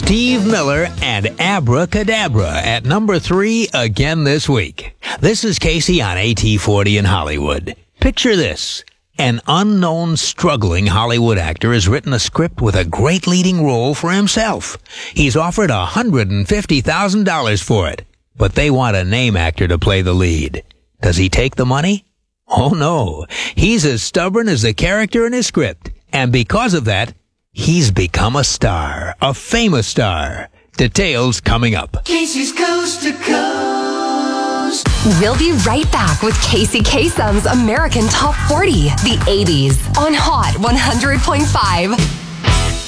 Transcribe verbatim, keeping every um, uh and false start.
Steve Miller and Abracadabra at number three again this week. This is Casey on A T forty in Hollywood. Picture this. An unknown, struggling Hollywood actor has written a script with a great leading role for himself. He's offered one hundred fifty thousand dollars for it, but they want a name actor to play the lead. Does he take the money? Oh no, he's as stubborn as the character in his script, and because of that, he's become a star, a famous star. Details coming up. Casey's Coast to Coast. We'll be right back with Casey Kasem's American Top forty, the eighties, on Hot one hundred point five.